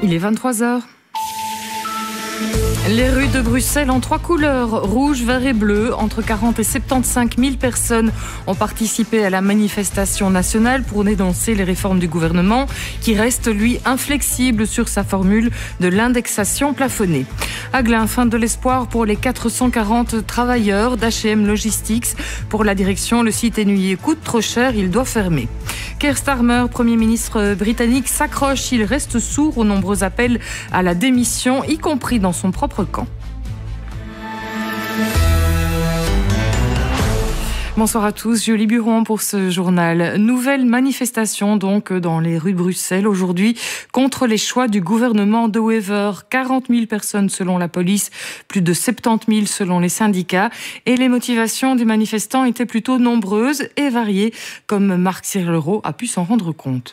Il est 23h. Les rues de Bruxelles en 3 couleurs, rouge, vert et bleu. Entre 40 et 75 000 personnes ont participé à la manifestation nationale pour dénoncer les réformes du gouvernement qui reste, lui, inflexible sur sa formule de l'indexation plafonnée. À Glun, fin de l'espoir pour les 440 travailleurs d'H&M Logistics. Pour la direction, le site Énuyer coûte trop cher, il doit fermer. Keir Starmer, Premier ministre britannique, s'accroche. Il reste sourd aux nombreux appels à la démission, y compris dans son propre camp. Bonsoir à tous, Julie Buron pour ce journal. Nouvelle manifestation donc dans les rues de Bruxelles aujourd'hui contre les choix du gouvernement de Wever. 40 000 personnes selon la police, plus de 70 000 selon les syndicats. Et les motivations des manifestants étaient plutôt nombreuses et variées, comme Marc Cirlereau a pu s'en rendre compte.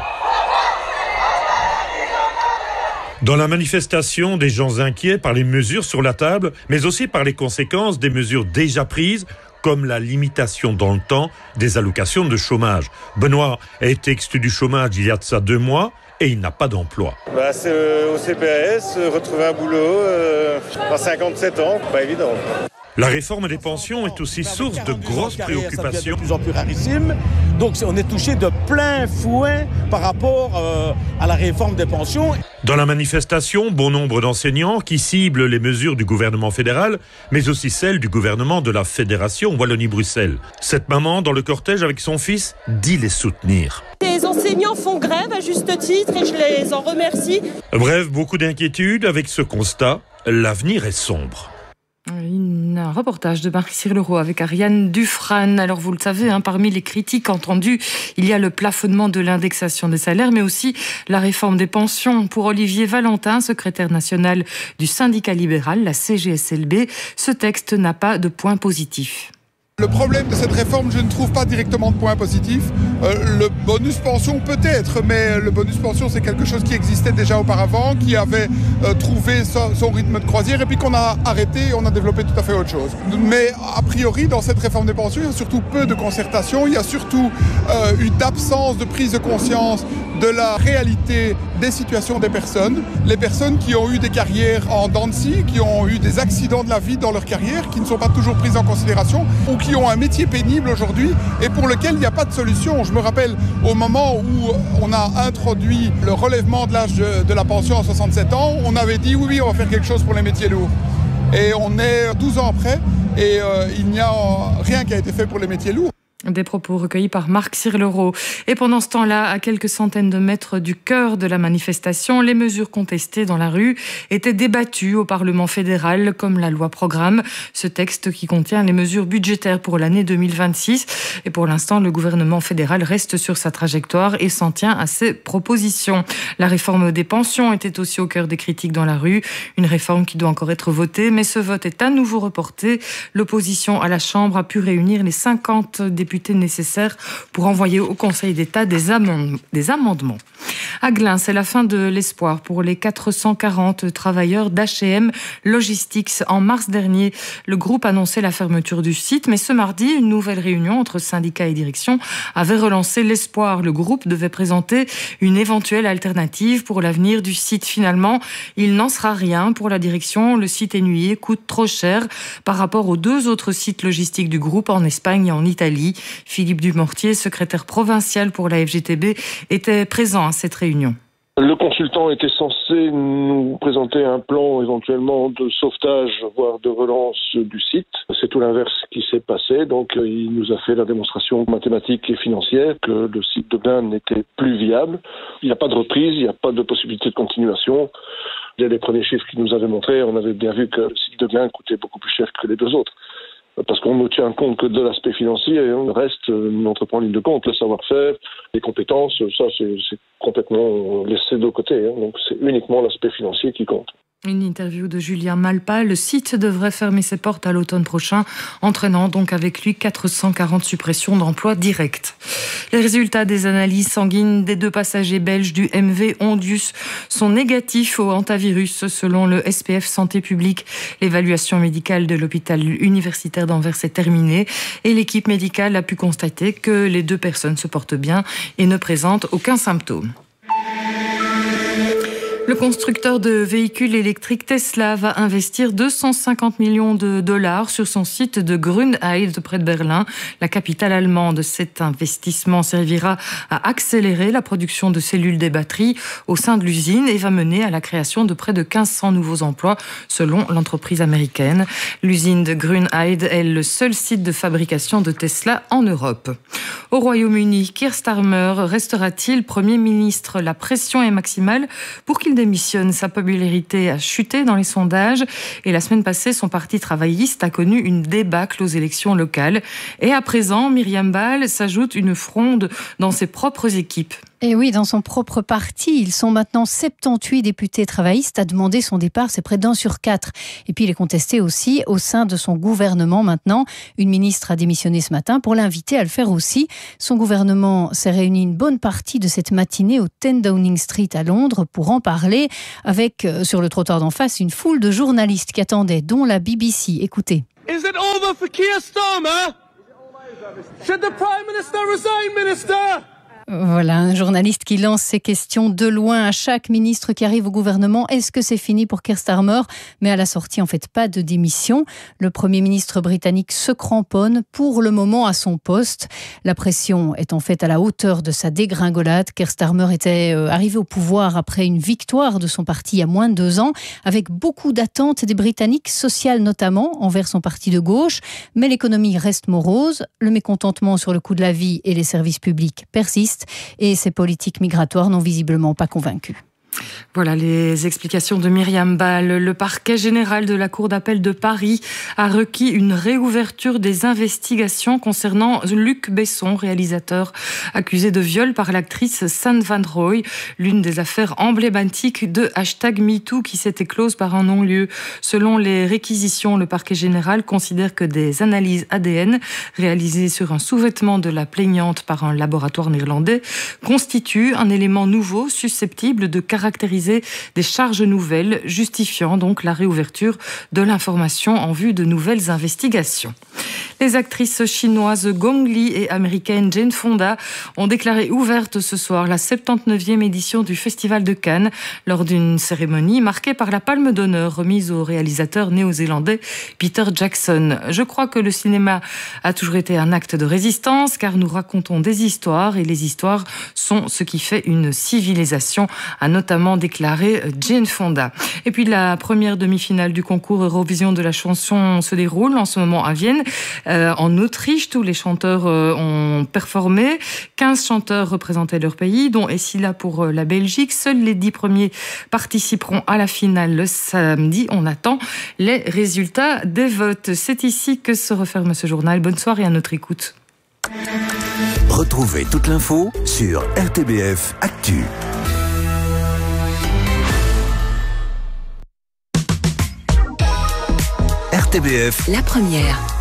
Dans la manifestation, des gens inquiets par les mesures sur la table, mais aussi par les conséquences des mesures déjà prises, comme la limitation dans le temps des allocations de chômage. Benoît a été exclu du chômage il y a de ça 2 mois et il n'a pas d'emploi. C'est au CPS, retrouver un boulot à 57 ans, pas évident. La réforme des pensions est aussi source de grosses préoccupations. De plus en plus rarissime. Donc on est touché de plein fouet par rapport à la réforme des pensions. Dans la manifestation, bon nombre d'enseignants qui ciblent les mesures du gouvernement fédéral, mais aussi celles du gouvernement de la Fédération Wallonie-Bruxelles. Cette maman, dans le cortège avec son fils, dit les soutenir. Les enseignants font grève à juste titre et je les en remercie. Bref, beaucoup d'inquiétudes avec ce constat, l'avenir est sombre. Un reportage de Marc Cirlereau avec Ariane Dufresne. Alors vous le savez, parmi les critiques entendues, il y a le plafonnement de l'indexation des salaires, mais aussi la réforme des pensions. Pour Olivier Valentin, secrétaire national du syndicat libéral, la CGSLB, ce texte n'a pas de point positif. Le problème de cette réforme, je ne trouve pas directement de point positif. Le bonus pension peut-être, mais le bonus pension c'est quelque chose qui existait déjà auparavant, qui avait trouvé son rythme de croisière et puis qu'on a arrêté et on a développé tout à fait autre chose. Mais a priori, dans cette réforme des pensions, il y a surtout peu de concertation, il y a surtout une absence de prise de conscience de la réalité des situations des personnes. Les personnes qui ont eu des carrières en dents de scie, qui ont eu des accidents de la vie dans leur carrière, qui ne sont pas toujours prises en considération, ou qui ont un métier pénible aujourd'hui et pour lequel il n'y a pas de solution. Je me rappelle au moment où on a introduit le relèvement de l'âge de la pension à 67 ans, on avait dit oui, on va faire quelque chose pour les métiers lourds. Et on est 12 ans après et il n'y a rien qui a été fait pour les métiers lourds. Des propos recueillis par Marc Cirlereau. Et pendant ce temps-là, à quelques centaines de mètres du cœur de la manifestation, les mesures contestées dans la rue étaient débattues au Parlement fédéral, comme la loi programme, ce texte qui contient les mesures budgétaires pour l'année 2026. Et pour l'instant, le gouvernement fédéral reste sur sa trajectoire et s'en tient à ses propositions. La réforme des pensions était aussi au cœur des critiques dans la rue. Une réforme qui doit encore être votée, mais ce vote est à nouveau reporté. L'opposition à la Chambre a pu réunir les 50 députés nécessaires pour envoyer au Conseil d'État des amendements. À Glun, c'est la fin de l'espoir pour les 440 travailleurs d'H&M Logistics. En mars dernier, le groupe annonçait la fermeture du site, mais ce mardi, une nouvelle réunion entre syndicats et direction avait relancé l'espoir. Le groupe devait présenter une éventuelle alternative pour l'avenir du site. Finalement, il n'en sera rien pour la direction. Le site Énuyer coûte trop cher par rapport aux 2 autres sites logistiques du groupe en Espagne et en Italie. Philippe Dumortier, secrétaire provincial pour la FGTB, était présent à cette réunion. Le consultant était censé nous présenter un plan éventuellement de sauvetage, voire de relance du site. C'est tout l'inverse qui s'est passé. Donc il nous a fait la démonstration mathématique et financière que le site de Glun n'était plus viable. Il n'y a pas de reprise, il n'y a pas de possibilité de continuation. Dès les premiers chiffres qu'il nous avait montrés, on avait bien vu que le site de Glun coûtait beaucoup plus cher que les 2 autres. Parce qu'on ne tient compte que de l'aspect financier et le reste, on entreprend en ligne de compte, le savoir-faire, les compétences, ça c'est complètement laissé de côté. Donc c'est uniquement l'aspect financier qui compte. Une interview de Julien Malpa. Le site devrait fermer ses portes à l'automne prochain, entraînant donc avec lui 440 suppressions d'emplois directs. Les résultats des analyses sanguines des 2 passagers belges du MV Ondius sont négatifs au hantavirus selon le SPF Santé publique. L'évaluation médicale de l'hôpital universitaire d'Anvers est terminée et l'équipe médicale a pu constater que les 2 personnes se portent bien et ne présentent aucun symptôme. Le constructeur de véhicules électriques Tesla va investir 250 millions de dollars sur son site de Grünheide près de Berlin, la capitale allemande. Cet investissement servira à accélérer la production de cellules des batteries au sein de l'usine et va mener à la création de près de 1500 nouveaux emplois selon l'entreprise américaine. L'usine de Grünheide est le seul site de fabrication de Tesla en Europe. Au Royaume-Uni, Keir Starmer restera-t-il Premier ministre? La pression est maximale pour qu'il démissionne. Sa popularité a chuté dans les sondages et la semaine passée, son parti travailliste a connu une débâcle aux élections locales. Et à présent, Myriam Ball s'ajoute une fronde dans ses propres équipes. Et oui, dans son propre parti, ils sont maintenant 78 députés travaillistes à demander son départ, c'est près d'1 sur 4. Et puis il est contesté aussi au sein de son gouvernement maintenant. Une ministre a démissionné ce matin pour l'inviter à le faire aussi. Son gouvernement s'est réuni une bonne partie de cette matinée au 10 Downing Street à Londres pour en parler avec, sur le trottoir d'en face, une foule de journalistes qui attendaient, dont la BBC. Écoutez. Is it over for Keir Starmer? Should the Prime Minister resign, Minister? Voilà, un journaliste qui lance ses questions de loin à chaque ministre qui arrive au gouvernement. Est-ce que c'est fini pour Keir Starmer? Mais à la sortie, en fait, pas de démission. Le Premier ministre britannique se cramponne pour le moment à son poste. La pression est en fait à la hauteur de sa dégringolade. Keir Starmer était arrivé au pouvoir après une victoire de son parti il y a moins de 2 ans, avec beaucoup d'attentes des Britanniques, sociales notamment, envers son parti de gauche. Mais l'économie reste morose. Le mécontentement sur le coût de la vie et les services publics persiste. Et ces politiques migratoires n'ont visiblement pas convaincu. Voilà les explications de Myriam Ball. Le parquet général de la Cour d'appel de Paris a requis une réouverture des investigations concernant Luc Besson, réalisateur accusé de viol par l'actrice San Van Roy, l'une des affaires emblématiques de #MeToo qui s'est éclose par un non-lieu. Selon les réquisitions, le parquet général considère que des analyses ADN réalisées sur un sous-vêtement de la plaignante par un laboratoire néerlandais constituent un élément nouveau susceptible de caractériser des charges nouvelles, justifiant donc la réouverture de l'information en vue de nouvelles investigations. Les actrices chinoises Gong Li et américaine Jane Fonda ont déclaré ouverte ce soir la 79e édition du Festival de Cannes lors d'une cérémonie marquée par la Palme d'honneur remise au réalisateur néo-zélandais Peter Jackson. Je crois que le cinéma a toujours été un acte de résistance car nous racontons des histoires et les histoires sont ce qui fait une civilisation, a notamment déclaré Jane Fonda. Et puis la première demi-finale du concours Eurovision de la chanson se déroule en ce moment à Vienne. En Autriche, tous les chanteurs ont performé. 15 chanteurs représentaient leur pays, dont Essila pour la Belgique. Seuls les 10 premiers participeront à la finale le samedi. On attend les résultats des votes. C'est ici que se referme ce journal. Bonne soirée à notre écoute. Retrouvez toute l'info sur RTBF Actu. RTBF, la première.